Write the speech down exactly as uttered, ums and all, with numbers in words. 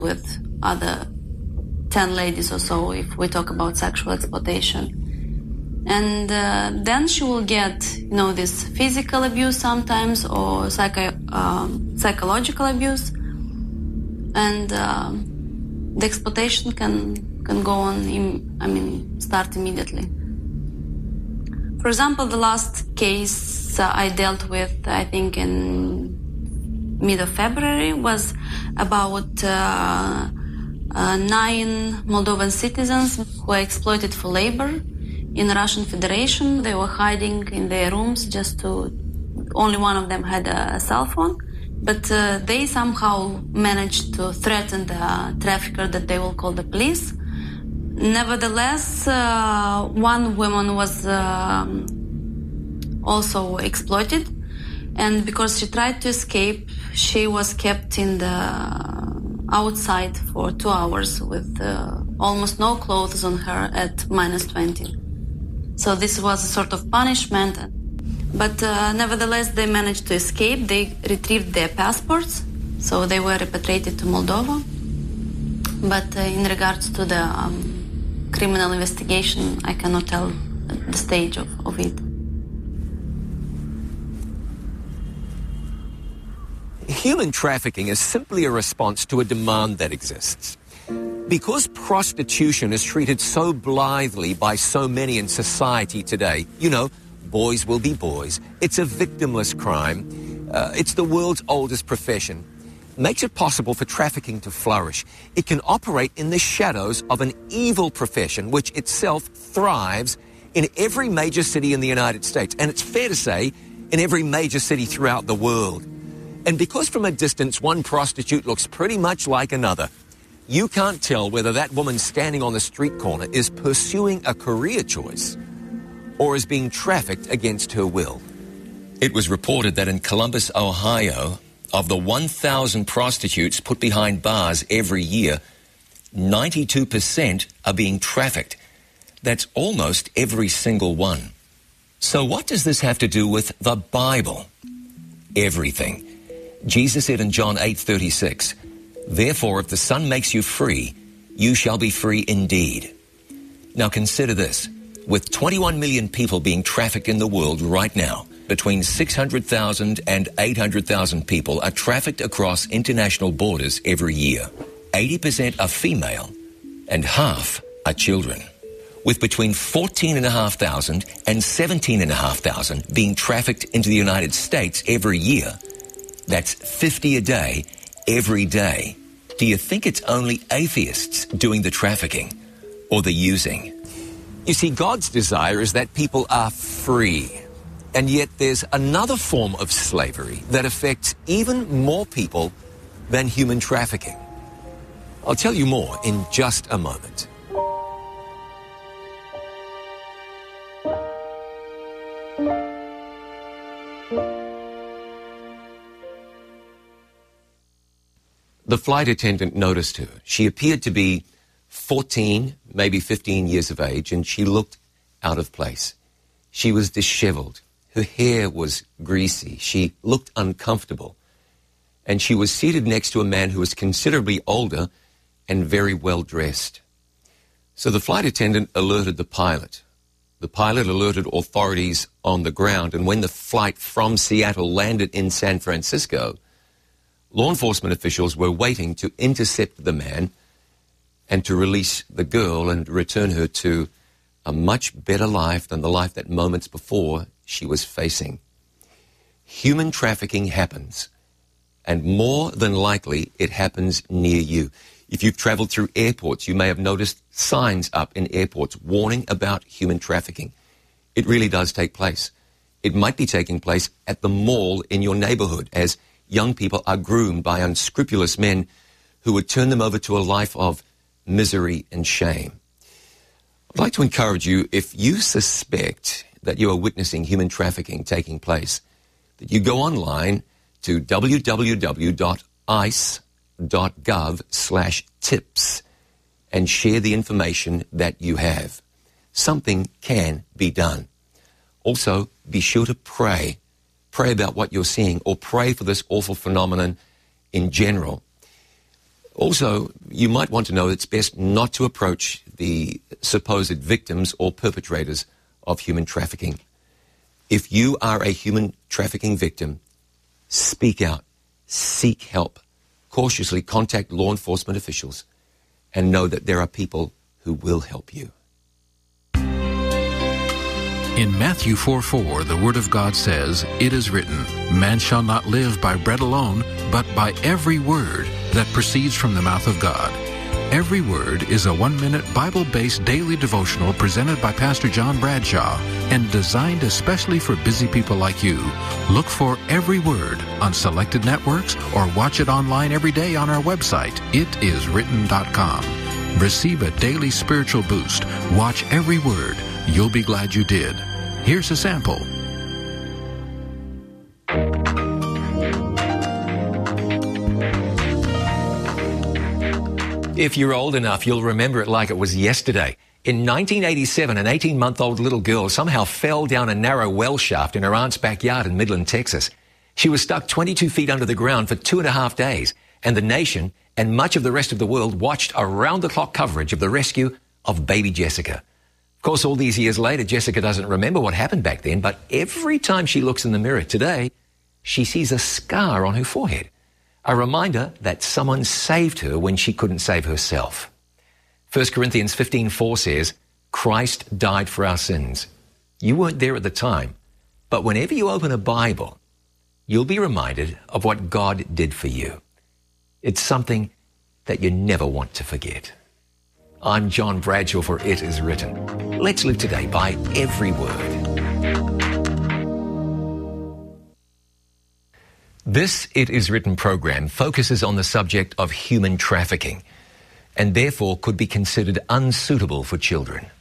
with other ten ladies or so if we talk about sexual exploitation. And uh, then she will get, you know, this physical abuse sometimes or psycho, um, psychological abuse. And uh, the exploitation can, can go on, in, I mean, start immediately. For example, the last case uh, I dealt with, I think in mid of February, was about uh, uh, nine Moldovan citizens who were exploited for labor in the Russian Federation. They were hiding in their rooms just to, only one of them had a cell phone, but uh, they somehow managed to threaten the trafficker that they will call the police. Nevertheless, uh, one woman was uh, also exploited, and because she tried to escape, she was kept in the outside for two hours with uh, almost no clothes on her at minus twenty. So this was a sort of punishment. But uh, nevertheless, they managed to escape. They retrieved their passports, so they were repatriated to Moldova. But uh, in regards to the um, criminal investigation, I cannot tell the stage of, of it. Human trafficking is simply a response to a demand that exists. Because prostitution is treated so blithely by so many in society today, you know, boys will be boys. It's a victimless crime. Uh, it's the world's oldest profession. Makes it possible for trafficking to flourish. It can operate in the shadows of an evil profession which itself thrives in every major city in the United States. And it's fair to say, in every major city throughout the world. And because from a distance one prostitute looks pretty much like another, you can't tell whether that woman standing on the street corner is pursuing a career choice or is being trafficked against her will. It was reported that in Columbus, Ohio, of the one thousand prostitutes put behind bars every year, ninety-two percent are being trafficked. That's almost every single one. So what does this have to do with the Bible? Everything. Jesus said in John eight thirty-six, "Therefore, if the Son makes you free, you shall be free indeed." Now consider this. With twenty-one million people being trafficked in the world right now, between six hundred thousand and eight hundred thousand people are trafficked across international borders every year. eighty percent are female and half are children. With between fourteen thousand five hundred and seventeen thousand five hundred being trafficked into the United States every year, that's fifty a day, every day. Do you think it's only atheists doing the trafficking or the using? You see, God's desire is that people are free. And yet there's another form of slavery that affects even more people than human trafficking. I'll tell you more in just a moment. The flight attendant noticed her. She appeared to be fourteen, maybe fifteen years of age, and she looked out of place. She was disheveled. Her hair was greasy. She looked uncomfortable. And she was seated next to a man who was considerably older and very well dressed. So the flight attendant alerted the pilot. The pilot alerted authorities on the ground, and when the flight from Seattle landed in San Francisco, law enforcement officials were waiting to intercept the man and to release the girl and return her to a much better life than the life that moments before she was facing. Human trafficking happens, and more than likely it happens near you. If you've traveled through airports, you may have noticed signs up in airports warning about human trafficking. It really does take place. It might be taking place at the mall in your neighborhood as young people are groomed by unscrupulous men who would turn them over to a life of misery and shame. I'd like to encourage you, if you suspect that you are witnessing human trafficking taking place, that you go online to w w w dot ice dot gov slash tips and share the information that you have. Something can be done. Also, be sure to pray. Pray about what you're seeing, or pray for this awful phenomenon in general. Also, you might want to know it's best not to approach the supposed victims or perpetrators of human trafficking. If you are a human trafficking victim, speak out, seek help, cautiously contact law enforcement officials, and know that there are people who will help you. In Matthew four four, the Word of God says, "It is written, man shall not live by bread alone, but by every word that proceeds from the mouth of God." Every Word is a one-minute Bible-based daily devotional presented by Pastor John Bradshaw and designed especially for busy people like you. Look for Every Word on selected networks or watch it online every day on our website, it is written dot com. Receive a daily spiritual boost. Watch Every Word. You'll be glad you did. Here's a sample. If you're old enough, you'll remember it like it was yesterday. In nineteen eighty-seven, an eighteen-month-old little girl somehow fell down a narrow well shaft in her aunt's backyard in Midland, Texas. She was stuck twenty-two feet under the ground for two and a half days, and the nation and much of the rest of the world watched around-the-clock coverage of the rescue of baby Jessica. Of course, all these years later, Jessica doesn't remember what happened back then, but every time she looks in the mirror today, she sees a scar on her forehead, a reminder that someone saved her when she couldn't save herself. First Corinthians fifteen four says, "Christ died for our sins." You weren't there at the time, but whenever you open a Bible, you'll be reminded of what God did for you. It's something that you never want to forget. I'm John Bradshaw for It Is Written. Let's live today by every word. This It Is Written program focuses on the subject of human trafficking and therefore could be considered unsuitable for children.